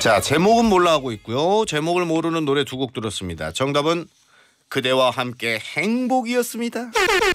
자, 제목은 몰라 하고 있고요. 제목을 모르는 노래 두 곡 들었습니다. 정답은 그대와 함께 행복이었습니다.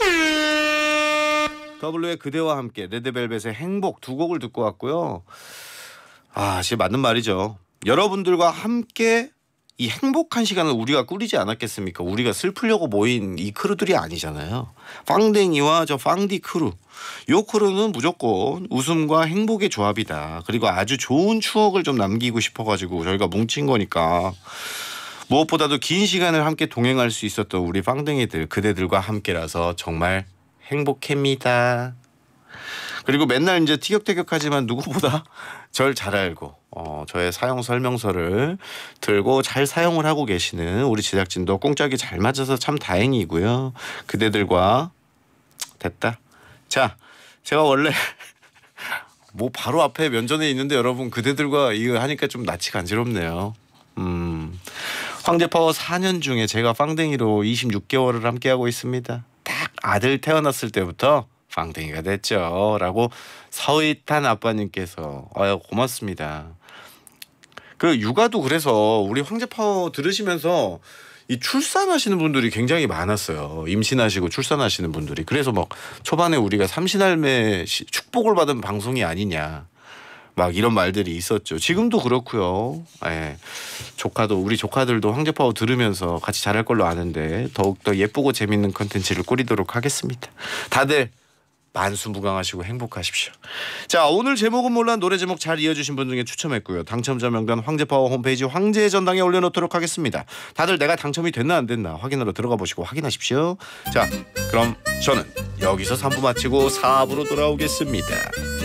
더블유의 그대와 함께, 레드벨벳의 행복 두 곡을 듣고 왔고요. 진짜 맞는 말이죠. 여러분들과 함께 이 행복한 시간을 우리가 꾸리지 않았겠습니까? 우리가 슬프려고 모인 이 크루들이 아니잖아요. 빵댕이와 저 빵디 크루. 요 크루는 무조건 웃음과 행복의 조합이다. 그리고 아주 좋은 추억을 좀 남기고 싶어가지고 저희가 뭉친 거니까. 무엇보다도 긴 시간을 함께 동행할 수 있었던 우리 빵댕이들, 그대들과 함께라서 정말 행복합니다. 그리고 맨날 이제 티격태격하지만 누구보다 절 잘 알고 저의 사용 설명서를 들고 잘 사용을 하고 계시는 우리 제작진도 꽁짝이 잘 맞아서 참 다행이고요. 그대들과 됐다. 자, 제가 원래 뭐 바로 앞에 면전에 있는데 여러분 그대들과 이거 하니까 좀 낯이 간지럽네요. 황제파워 4년 중에 제가 빵댕이로 26개월을 함께하고 있습니다. 딱 아들 태어났을 때부터 빵댕이가 됐죠. 라고 서윗한 아빠님께서 고맙습니다. 그 육아도 그래서 우리 황제파워 들으시면서 이 출산하시는 분들이 굉장히 많았어요. 임신하시고 출산하시는 분들이. 그래서 막 초반에 우리가 삼신할매 축복을 받은 방송이 아니냐. 막 이런 말들이 있었죠. 지금도 그렇고요. 우리 조카들도 황제파워 들으면서 같이 잘할 걸로 아는데 더욱더 예쁘고 재밌는 컨텐츠를 꾸리도록 하겠습니다. 다들 만수무강하시고 행복하십시오. 자, 오늘 제목은 몰라 노래 제목 잘 이어주신 분 중에 추첨했고요. 당첨자 명단 황제파워 홈페이지 황제의 전당에 올려놓도록 하겠습니다. 다들 내가 당첨이 됐나 안 됐나 확인하러 들어가 보시고 확인하십시오. 자, 그럼 저는 여기서 3부 마치고 4부로 돌아오겠습니다.